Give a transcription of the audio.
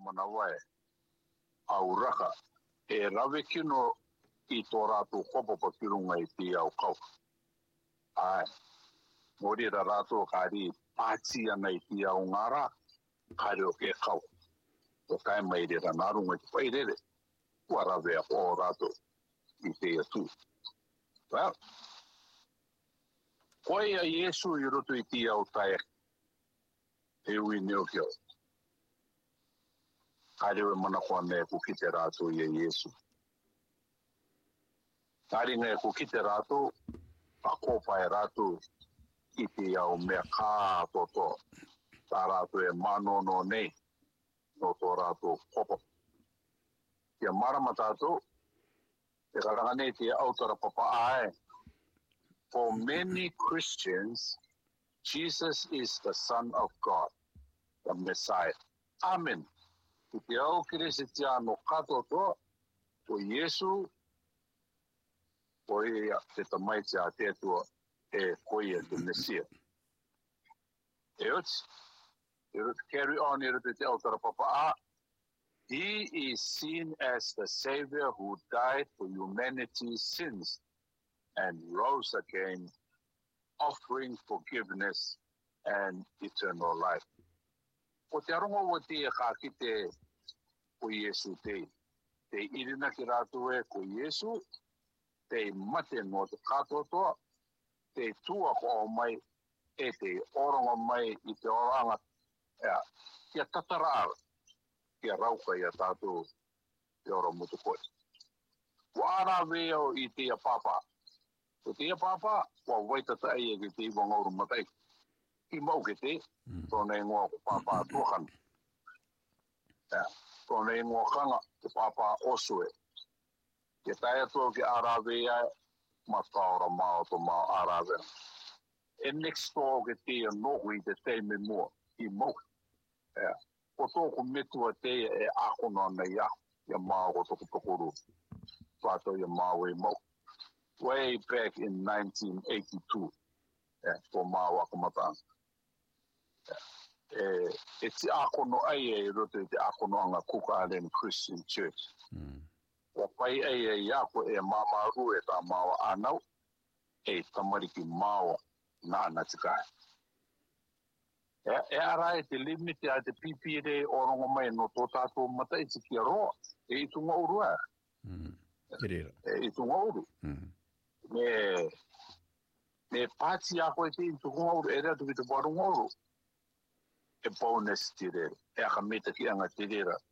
manawae au raka e rawe kino I tō rātou kopo pa kirunga I te au kau. Ai, mori ra rātou kāri pāti ana I te au ngāra, kāri o ke kau. O kai mai re ra nārunga te pairere, kua rawe a o rātou I te atu. Well, koe a Iesu I roto I te au tae, te ui neo kio. Kāri o mana koa me ku ki te rātou I a Iesu. Tari ngai ko ki te rātou, a kōpai rātou I te au mea kā toto. Tā rātou e manono nei, no tō rātou kopo. Kia marama tātou, te karanga nei te autara papa ae. For many Christians, Jesus is the Son of God, the Messiah. Amen. Ki te au kire se te ano katoto, o Yesu, Koe te tamai te a te atua e koe te Mesia. E uts, carry on e te autara papa. He is seen as the Savior who died for humanity's sins and rose again, offering forgiveness and eternal life. Ko te arongo o te ka ki te ko Yesu te irina ki rātou e ko Yesu, te mate no te katotoa, te tua ko o mai, e te oronga mai I te oranga, kia tatarara, kia rauka I a tātou te ora mutu koe. Ko ara veo I te a papa. Ko te a papa, ko waitata ai e te iwa ngauru matai. I mau ke te, tōne ngoa ko papa tuakan. Tōne ngoa kanga, ko papa osue. Ke tae atua ke arawea, mataora mao to mao arawea. E next door ke te nohui te te me mua, I mau. Ko tōku metua te e akona nei a, ia mao ko tōku tokoru. Whātou ia mao e mau. Way back in 1982, ko mao akamatanga. E te akono ai e roto te akono anga Cook Island Christian Church. O pai e iako e mamaru e tā mawa anau, e tamariki mawa nā natikai. E ara e te limite a te pipire o rongo mai no tō tātou mata I te kia roa, e I tunga uru a. E I tunga uru. Me pāti ako e te I tunga uru, e rea tuki te warunga uru. E bonus te rere, e aka meta ki anga te rera.